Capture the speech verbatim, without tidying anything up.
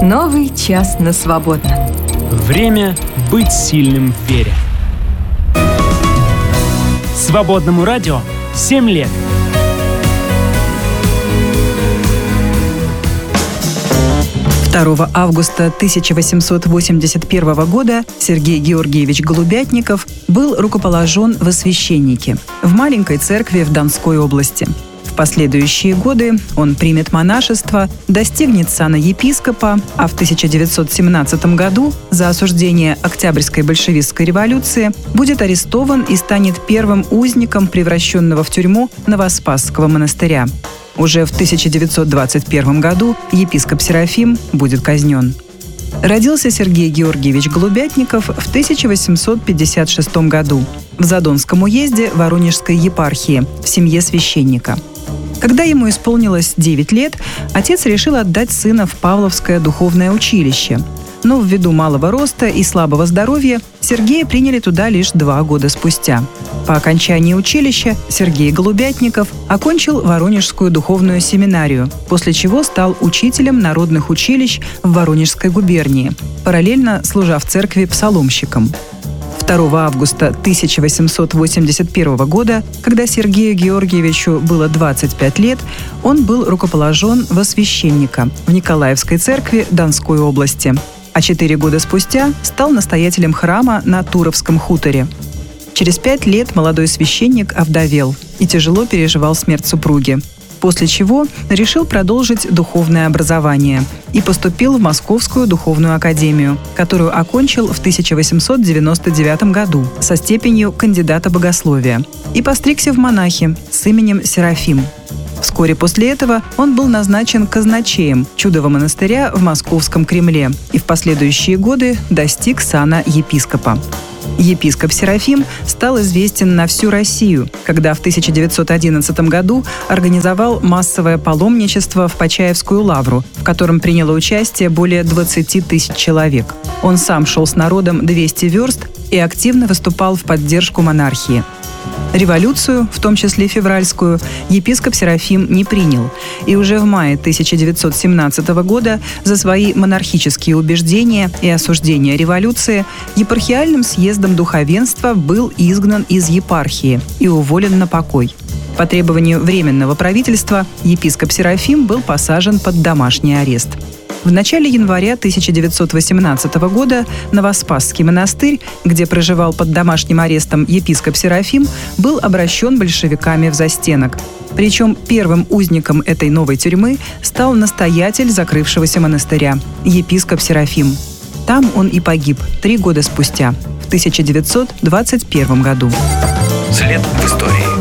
Новый час на свободном. Время быть сильным в вере. Свободному радио семь лет. второго августа тысяча восемьсот восемьдесят первого года Сергей Георгиевич Голубятников был рукоположен во священники в маленькой церкви в Донской области. В последующие годы он примет монашество, достигнет сана епископа, а в тысяча девятьсот семнадцатом году за осуждение Октябрьской большевистской революции будет арестован и станет первым узником превращенного в тюрьму Новоспасского монастыря. Уже в тысяча девятьсот двадцать первом году епископ Серафим будет казнен. Родился Сергей Георгиевич Голубятников в тысяча восемьсот пятьдесят шестом году в Задонском уезде Воронежской епархии в семье священника. Когда ему исполнилось девять лет, отец решил отдать сына в Павловское духовное училище. Но ввиду малого роста и слабого здоровья Сергея приняли туда лишь два года спустя. По окончании училища Сергей Голубятников окончил Воронежскую духовную семинарию, после чего стал учителем народных училищ в Воронежской губернии, параллельно служа в церкви псаломщиком. второго августа тысяча восемьсот восемьдесят первого года, когда Сергею Георгиевичу было двадцать пять лет, он был рукоположен во священника в Николаевской церкви Донской области, а четыре года спустя стал настоятелем храма на Туровском хуторе. Через пять лет молодой священник овдовел и тяжело переживал смерть супруги, после чего решил продолжить духовное образование и поступил в Московскую духовную академию, которую окончил в тысяча восемьсот девяносто девятом году со степенью кандидата богословия и постригся в монахи с именем Серафим. Вскоре после этого он был назначен казначеем Чудового монастыря в Московском Кремле и в последующие годы достиг сана епископа. Епископ Серафим стал известен на всю Россию, когда в тысяча девятьсот одиннадцатом году организовал массовое паломничество в Почаевскую лавру, в котором приняло участие более двадцати тысяч человек. Он сам шел с народом двести верст и активно выступал в поддержку монархии. Революцию, в том числе февральскую, епископ Серафим не принял, и уже в мае тысяча девятьсот семнадцатого года за свои монархические убеждения и осуждение революции епархиальным съездом духовенства был изгнан из епархии и уволен на покой. По требованию Временного правительства епископ Серафим был посажен под домашний арест. В начале января тысяча девятьсот восемнадцатого года Новоспасский монастырь, где проживал под домашним арестом епископ Серафим, был обращен большевиками в застенок. Причем первым узником этой новой тюрьмы стал настоятель закрывшегося монастыря, епископ Серафим. Там он и погиб три года спустя, в тысяча девятьсот двадцать первом году. След в истории.